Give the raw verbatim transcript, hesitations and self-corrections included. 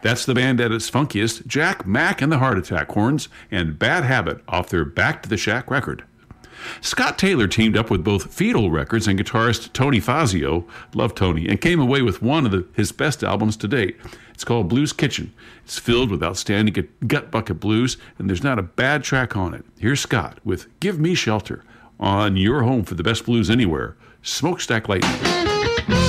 That's the band at its funkiest, Jack, Mack and the Heart Attack Horns, and Bad Habit off their Back to the Shack record. Scott Taylor teamed up with both Fetal Records and guitarist Tony Fazio, love Tony, and came away with one of the, his best albums to date. It's called Blues Kitchen. It's filled with outstanding gut bucket blues, and there's not a bad track on it. Here's Scott with Give Me Shelter on your home for the best blues anywhere, Smokestack Lightning.